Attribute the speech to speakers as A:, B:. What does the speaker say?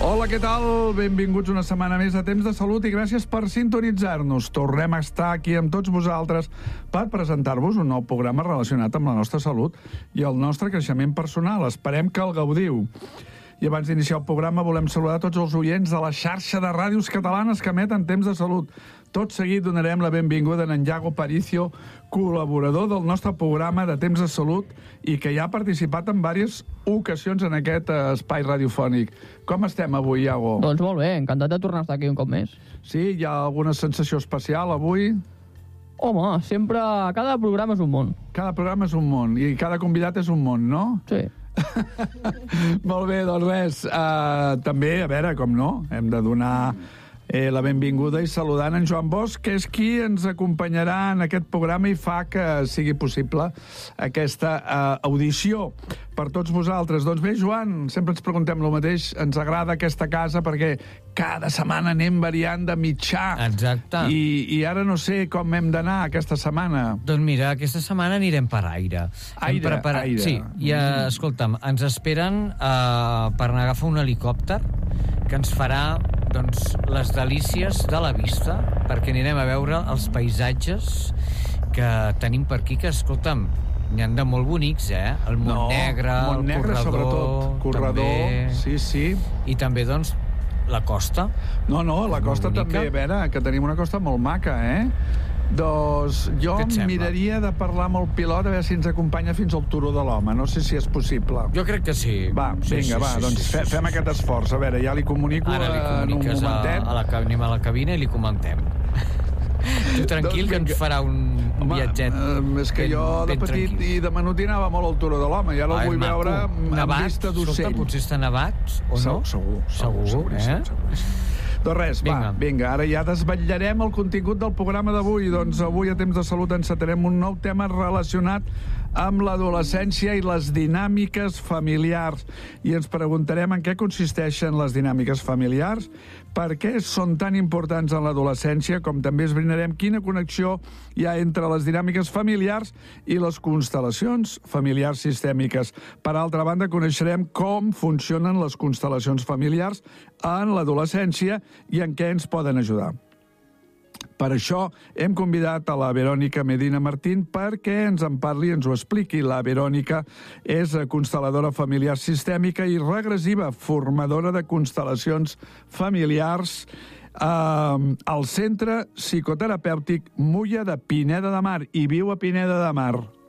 A: Hola, què tal? Benvinguts una setmana més a Temps de Salut i gràcies per sintonitzar-nos. Tornem a estar aquí amb tots vosaltres per presentar-vos un nou programa relacionat amb la nostra salut i el nostre creixement personal. Esperem que el gaudiu. I abans d'iniciar el programa volem saludar tots els oients de la xarxa de ràdios catalanes que emeten Temps de Salut. Tot seguit donarem la benvinguda a en Iago Paricio, col·laborador del nostre programa de Temps de Salut i que ja ha participat en diverses ocasions en aquest espai radiofònic. Com estem avui, Iago?
B: Doncs molt bé, encantat de tornar a estar aquí un cop més.
A: Sí, hi ha alguna sensació especial avui?
B: Home, sempre, cada programa és un món.
A: Cada programa és un món i cada convidat és un món, no?
B: Sí.
A: Molt bé, doncs res. També, a veure, com no, hem de donar la benvinguda i saludant en Joan Bosch, que és qui ens acompanyarà en aquest programa i fa que sigui possible aquesta audició per tots vosaltres. Doncs bé, Joan, sempre ens preguntem el mateix. Ens agrada aquesta casa perquè cada setmana anem variant de mitjà.
C: Exacte.
A: I ara no sé com hem d'anar aquesta setmana.
C: Doncs mira, aquesta setmana anirem per aire.
A: Aire.
C: Sí, i escolta'm, ens esperen per anar a agafar un helicòpter que ens farà doncs, les delícies de la vista, perquè anirem a veure els paisatges que tenim per aquí, que, escolta'm, n'hi ha de molt bonics, El Montnegre, el Corredor...
A: sobretot. Corredor,
C: també,
A: sí.
C: I també, doncs, la costa.
A: No, la costa també, a veure, que tenim una costa molt maca, Doncs jo miraria de parlar amb el pilot a veure si ens acompanya fins al Turó de l'Home. No sé si és possible.
C: Jo crec que sí.
A: Va, vinga, doncs fem aquest esforç. A veure, ja li comunico
C: ara
A: en un momentet.
C: Anem a la cabina i li comentem. Tu tranquil, que ens farà un viatget.
A: És que jo de petit i de menut anava molt al Turó de l'Home i ara el vull veure amb vista d'ocell.
C: Potser està nevat, o no?
A: Segur. Doncs res, vinga, ara ja desvetllarem el contingut del programa d'avui. Doncs avui a Temps de Salut encetarem un nou tema relacionat amb l'adolescència i les dinàmiques familiars. I ens preguntarem en què consisteixen les dinàmiques familiars, per què són tan importants en l'adolescència, com també esbrinarem quina connexió hi ha entre les dinàmiques familiars i les constel·lacions familiars sistèmiques. Per altra banda, coneixerem com funcionen les constel·lacions familiars en l'adolescència i en què ens poden ajudar. Per això hem convidat a la Verònica Medina Martín perquè ens en parli i ens ho expliqui. La Verònica és constel·ladora familiar sistèmica i regressiva, formadora de constel·lacions familiars al Centre Psicoterapèutic Mulla de Pineda de Mar i viu a Pineda de Mar.